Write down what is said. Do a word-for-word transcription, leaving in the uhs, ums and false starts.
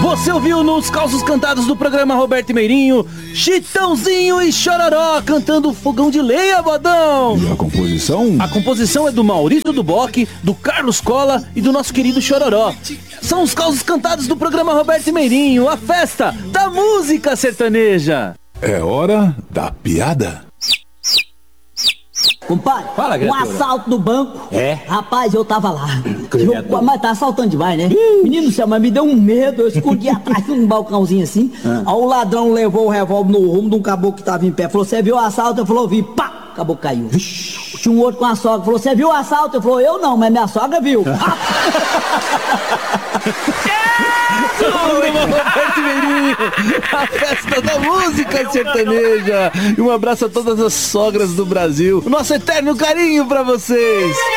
Você ouviu nos causos cantados do programa Roberto e Meirinho, Chitãozinho e Chororó cantando Fogão de Lenha, bodão. E a composição? A composição é do Maurício Duboc, do Carlos Cola e do nosso querido Chororó. São os causos cantados do programa Roberto e Meirinho, a festa da música sertaneja. É hora da piada. Compadre, Fala, um criatura. assalto no banco. É? Rapaz, eu tava lá. Criatura. Eu, mas tá assaltando demais, né? Menino do céu, mas me deu um medo. Eu escondi atrás de um balcãozinho assim. Ah. Aí o ladrão levou o revólver no rumo de um caboclo que tava em pé. Falou, você viu o assalto? Eu falei, vi. Pá! O caboclo caiu. Tinha um outro com a sogra. Falou, você viu o assalto? Eu falei, eu não, mas minha sogra viu. Programa Roberto e Meirinho, a festa da música sertaneja. E um abraço a todas as sogras do Brasil. Nosso eterno carinho pra vocês.